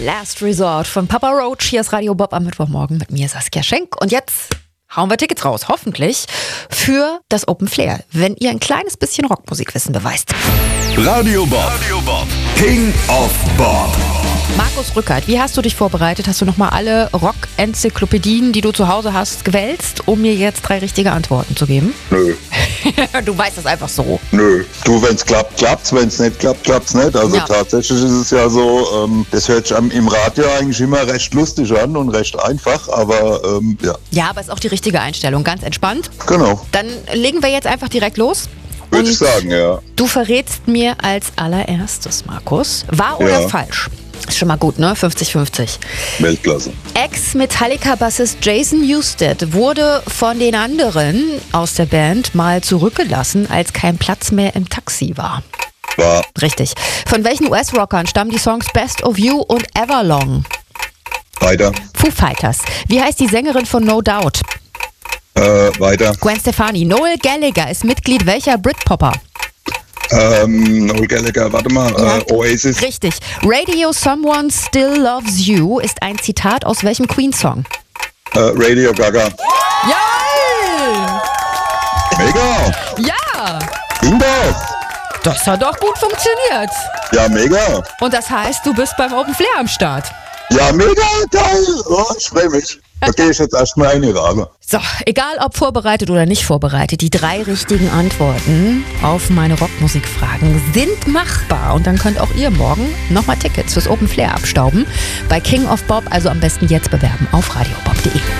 Last Resort von Papa Roach. Hier ist Radio Bob am Mittwochmorgen mit mir, Saskia Schenk. Und jetzt hauen wir Tickets raus, hoffentlich, für das Open Flair, wenn ihr ein kleines bisschen Rockmusikwissen beweist. Radio Bob. King of Bob. Markus Rückert, wie hast du dich vorbereitet? Hast du nochmal alle Rock-Enzyklopädien, die du zu Hause hast, gewälzt, um mir jetzt 3 richtige Antworten zu geben? Nö. Du weißt das einfach so. Nö. Du, wenn's klappt, klappt's. Wenn's nicht klappt, klappt's nicht. Also Ja. Tatsächlich ist es ja so, das hört sich im Radio eigentlich immer recht lustig an und recht einfach, aber ja. Ja, aber ist auch die richtige Einstellung, ganz entspannt. Genau. Dann legen wir jetzt einfach direkt los. Würde ich sagen, ja. Du verrätst mir als allererstes, Markus, wahr oder Ja. falsch? Ist schon mal gut, ne? 50-50. Weltklasse. Ex-Metallica-Bassist Jason Newsted wurde von den anderen aus der Band mal zurückgelassen, als kein Platz mehr im Taxi war. War Richtig. Von welchen US-Rockern stammen die Songs Best of You und Everlong? weiter. Foo Fighters. Wie heißt die Sängerin von No Doubt? Weiter. Gwen Stefani. Noel Gallagher ist Mitglied welcher Britpopper? Noel Gallagher, warte mal. Ja. Oasis. Richtig. Radio Someone Still Loves You ist ein Zitat aus welchem Queen-Song? Radio Gaga. Ja! Mega. Ja! Ging das? Das hat doch gut funktioniert. Ja, mega. Und das heißt, du bist beim Open Flair am Start. Ja, mega geil. Oh, ich freue mich. Da gehe ich jetzt erstmal in die Rabe. So, egal ob vorbereitet oder nicht vorbereitet, die 3 richtigen Antworten auf meine Rockmusikfragen sind machbar. Und dann könnt auch ihr morgen nochmal Tickets fürs Open Flair abstauben. Bei King of Bob, also am besten jetzt bewerben auf radiobob.de.